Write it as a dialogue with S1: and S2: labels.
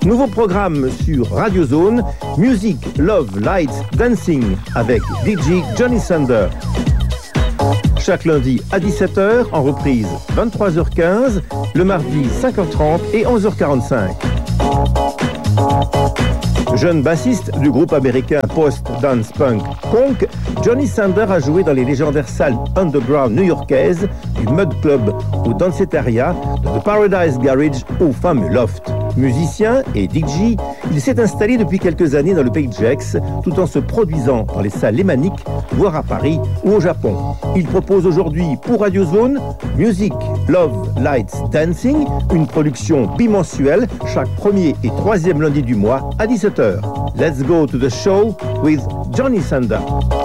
S1: Nouveau programme sur Radio Zone, Music, Love, Lights, Dancing avec DJ Johnny Sander. Chaque lundi à 17h, en reprise 23h15, le mardi 5h30 et 11h45. Jeune bassiste du groupe américain post-dance punk Konk, Johnny Sander a joué dans les légendaires salles underground new-yorkaises du Mud Club au Danceteria, de The Paradise Garage au fameux Loft. Musicien et DJ, il s'est installé depuis quelques années dans le Pays de Gex, tout en se produisant dans les salles lémaniques, voire à Paris ou au Japon. Il propose aujourd'hui pour Radio Zone Music, Love, Lights, Dancing, une production bimensuelle chaque premier et troisième lundi du mois à 17h. Let's go to the show with Johnny Sander.